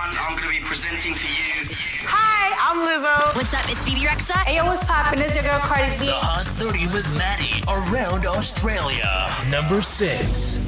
I'm going to be presenting to you. Hi, I'm Lizzo. What's up? It's Phoebe Rexa. Hey, yo, what's poppin'? It's your girl Cardi B. The Hot 30 with Maddie around Australia. Number 6.